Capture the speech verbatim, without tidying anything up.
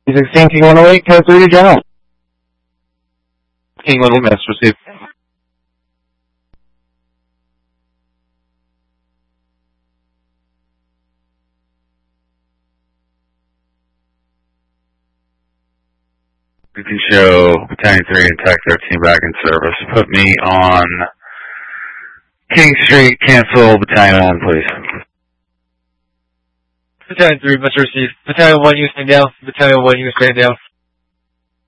sixteen, King one oh eight, code three to General. King Little Miss, received. You can show Battalion three and Tech thirteen back in service. Put me on King Street, cancel Battalion one, please. Battalion three, must receive. Battalion one, you stand down. Battalion one, you stand down.